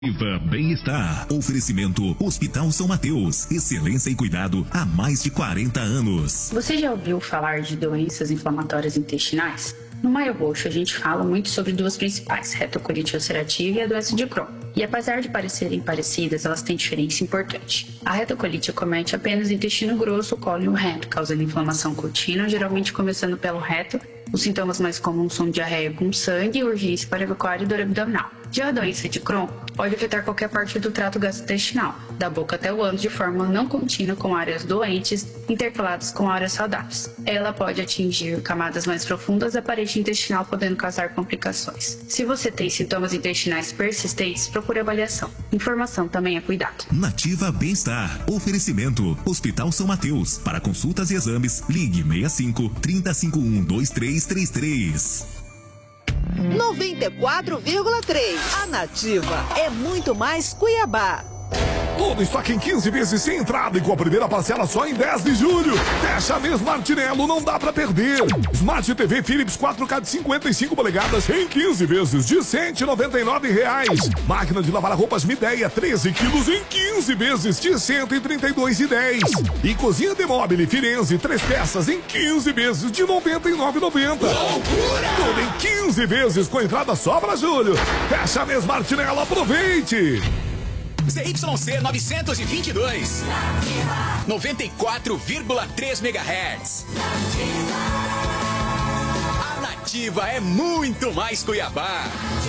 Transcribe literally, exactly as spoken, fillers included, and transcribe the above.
Nativa Bem-Estar. Oferecimento Hospital São Mateus. Excelência e cuidado há mais de quarenta anos. Você já ouviu falar de doenças inflamatórias intestinais? No Maio Roxo, a gente fala muito sobre duas principais, retocolite ulcerativa e a doença de Crohn. E apesar de parecerem parecidas, elas têm diferença importante. A retocolite acomete apenas o intestino grosso, o colo e o reto, causando inflamação contínua, geralmente começando pelo reto. Os sintomas mais comuns são diarreia com sangue e urgência para evacuar e dor abdominal. Já a doença de Crohn pode afetar qualquer parte do trato gastrointestinal, da boca até o ânus, de forma não contínua, com áreas doentes intercaladas com áreas saudáveis. Ela pode atingir camadas mais profundas da parede intestinal, podendo causar complicações. Se você tem sintomas intestinais persistentes, procure avaliação. Informação também é cuidado. Nativa Bem-Estar. Oferecimento Hospital São Mateus. Para consultas e exames, ligue sessenta e cinco, trinta, cinquenta e um, vinte e três trinta e três. noventa e quatro vírgula três. A Nativa é muito mais Cuiabá. Tudo isso aqui em quinze vezes sem entrada e com a primeira parcela só em dez de julho. Fecha mesmo, Martinello, não dá pra perder. Smart T V Philips quatro K de cinquenta e cinco polegadas em quinze vezes de cento e noventa e nove reais. Máquina de lavar roupas Midea treze quilos em quinze vezes de cento e trinta e dois reais e dez. E cozinha Demobile Firenze três peças em quinze vezes de noventa e nove reais e noventa centavos. Loucura! Tudo em quinze vezes com entrada só pra julho. Fecha mesmo, Martinello, aproveite. Z Y C novecentos e vinte e dois. noventa e quatro vírgula três megahertz. A Nativa é muito mais Cuiabá.